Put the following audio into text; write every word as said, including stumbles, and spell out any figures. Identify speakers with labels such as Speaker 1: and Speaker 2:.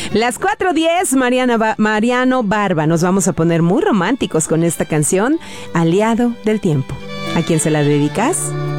Speaker 1: Las cuatro diez, Mariana ba- Mariano Barba. Nos vamos a poner muy románticos con esta canción, Aliado del Tiempo. ¿A quién se la dedicas?